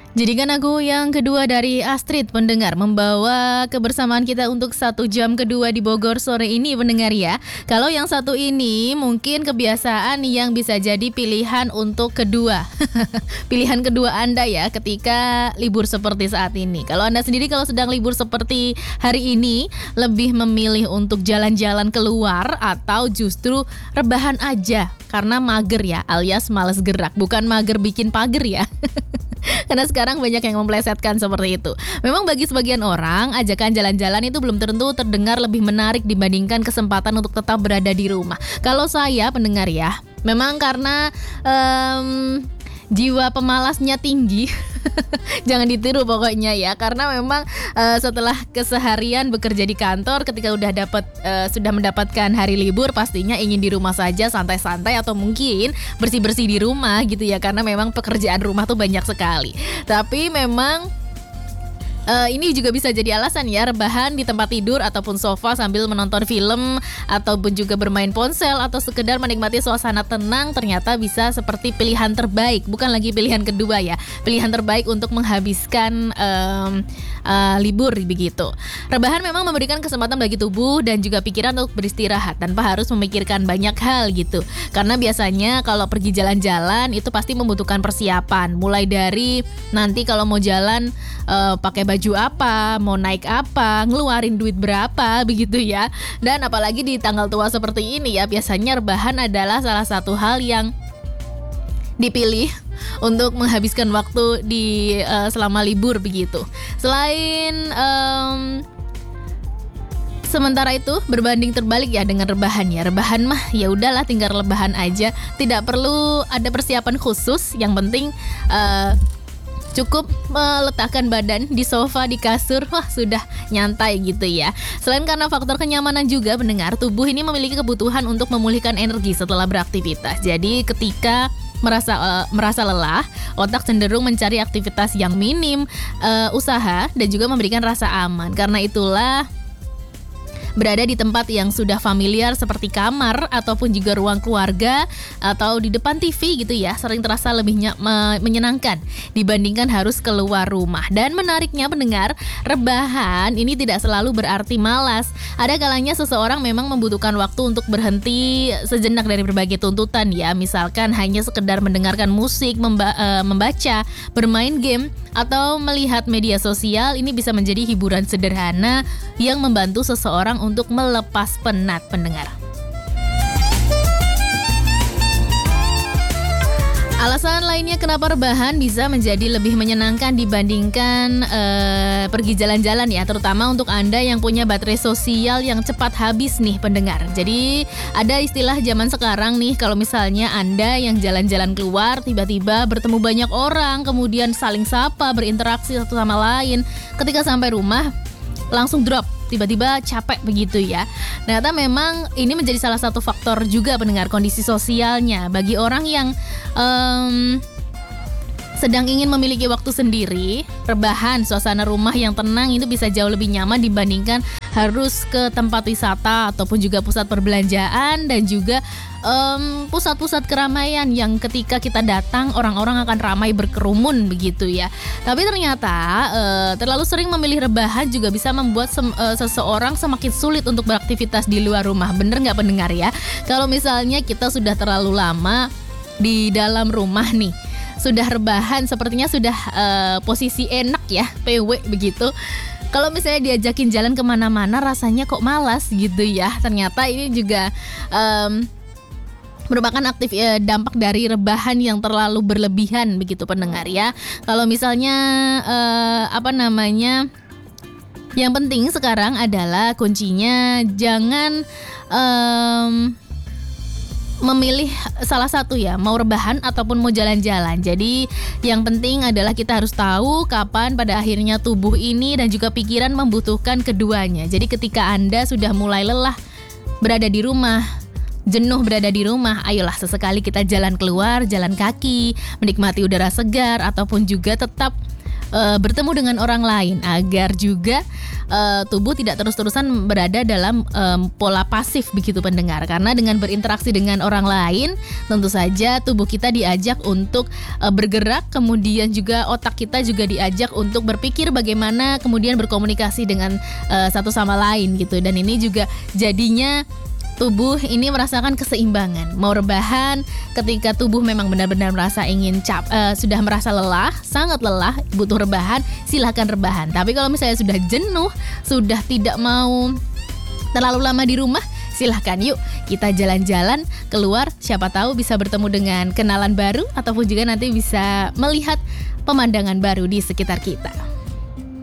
Jadikan aku yang kedua dari Astrid pendengar, membawa kebersamaan kita untuk 1 jam kedua di Bogor sore ini pendengar ya. Kalau yang satu ini mungkin kebiasaan yang bisa jadi pilihan untuk kedua pilihan kedua Anda ya ketika libur seperti saat ini. Kalau Anda sendiri kalau sedang libur seperti hari ini, lebih memilih untuk jalan-jalan keluar atau justru rebahan aja karena mager ya, alias malas gerak, bukan mager bikin pager ya. Karena sekarang banyak yang memplesetkan seperti itu. Memang bagi sebagian orang, ajakan jalan-jalan itu belum tentu terdengar lebih menarik dibandingkan kesempatan untuk tetap berada di rumah. Kalau saya pendengar ya, memang karena jiwa pemalasnya tinggi. Jangan ditiru pokoknya ya, karena memang setelah keseharian bekerja di kantor, ketika sudah mendapatkan hari libur, pastinya ingin di rumah saja santai-santai atau mungkin bersih-bersih di rumah gitu ya, karena memang pekerjaan rumah tuh banyak sekali. Tapi memang ini juga bisa jadi alasan ya, rebahan di tempat tidur ataupun sofa sambil menonton film ataupun juga bermain ponsel atau sekedar menikmati suasana tenang ternyata bisa seperti pilihan terbaik, bukan lagi pilihan kedua ya, pilihan terbaik untuk menghabiskan libur begitu. Rebahan memang memberikan kesempatan bagi tubuh dan juga pikiran untuk beristirahat tanpa harus memikirkan banyak hal gitu. Karena biasanya kalau pergi jalan-jalan itu pasti membutuhkan persiapan, mulai dari nanti kalau mau jalan pakai baju apa, mau naik apa, ngeluarin duit berapa begitu ya. Dan apalagi di tanggal tua seperti ini ya, biasanya rebahan adalah salah satu hal yang dipilih untuk menghabiskan waktu di selama libur begitu. Sementara itu berbanding terbalik ya dengan rebahan ya. Rebahan mah ya udahlah, tinggal rebahan aja, tidak perlu ada persiapan khusus. Yang penting cukup meletakkan badan di sofa, di kasur, wah sudah nyantai gitu ya. Selain karena faktor kenyamanan juga pendengar, tubuh ini memiliki kebutuhan untuk memulihkan energi setelah beraktivitas. Jadi ketika merasa lelah, otak cenderung mencari aktivitas yang minim usaha dan juga memberikan rasa aman. Karena itulah berada di tempat yang sudah familiar seperti kamar ataupun juga ruang keluarga atau di depan TV gitu ya, sering terasa lebih menyenangkan dibandingkan harus keluar rumah. Dan menariknya pendengar, rebahan ini tidak selalu berarti malas. Ada kalanya seseorang memang membutuhkan waktu untuk berhenti sejenak dari berbagai tuntutan ya, misalkan hanya sekedar mendengarkan musik, membaca, bermain game, atau melihat media sosial. Ini bisa menjadi hiburan sederhana yang membantu seseorang untuk melepas penat pendengar. Alasan lainnya kenapa rebahan bisa menjadi lebih menyenangkan dibandingkan pergi jalan-jalan ya, terutama untuk Anda yang punya baterai sosial yang cepat habis nih pendengar. Jadi ada istilah zaman sekarang nih, kalau misalnya Anda yang jalan-jalan keluar tiba-tiba bertemu banyak orang, kemudian saling sapa, berinteraksi satu sama lain, ketika sampai rumah langsung drop, tiba-tiba capek begitu ya. Ternyata memang ini menjadi salah satu faktor juga pendengar, kondisi sosialnya. Bagi orang yang sedang ingin memiliki waktu sendiri, rebahan, suasana rumah yang tenang itu bisa jauh lebih nyaman dibandingkan harus ke tempat wisata ataupun juga pusat perbelanjaan dan juga pusat-pusat keramaian yang ketika kita datang orang-orang akan ramai berkerumun begitu ya. Tapi ternyata terlalu sering memilih rebahan juga bisa membuat seseorang semakin sulit untuk beraktivitas di luar rumah. Bener nggak pendengar ya? Kalau misalnya kita sudah terlalu lama di dalam rumah nih, sudah rebahan, sepertinya sudah posisi enak ya, PW begitu. Kalau misalnya diajakin jalan kemana-mana rasanya kok malas gitu ya. Ternyata ini juga merupakan dampak dari rebahan yang terlalu berlebihan begitu pendengar ya. Kalau misalnya yang penting sekarang adalah kuncinya jangan memilih salah satu ya, mau rebahan ataupun mau jalan-jalan. Jadi yang penting adalah kita harus tahu kapan pada akhirnya tubuh ini dan juga pikiran membutuhkan keduanya. Jadi ketika Anda sudah mulai lelah berada di rumah, jenuh berada di rumah, ayolah sesekali kita jalan keluar, jalan kaki, menikmati udara segar ataupun juga tetap bertemu dengan orang lain agar juga tubuh tidak terus-terusan berada dalam pola pasif begitu pendengar. Karena dengan berinteraksi dengan orang lain tentu saja tubuh kita diajak untuk bergerak, kemudian juga otak kita juga diajak untuk berpikir bagaimana kemudian berkomunikasi dengan satu sama lain gitu. Dan ini juga jadinya tubuh ini merasakan keseimbangan. Mau rebahan ketika tubuh memang benar-benar merasa sudah merasa lelah, sangat lelah, butuh rebahan, silahkan rebahan. Tapi kalau misalnya sudah jenuh, sudah tidak mau terlalu lama di rumah, silahkan yuk kita jalan-jalan keluar. Siapa tahu bisa bertemu dengan kenalan baru ataupun juga nanti bisa melihat pemandangan baru di sekitar kita.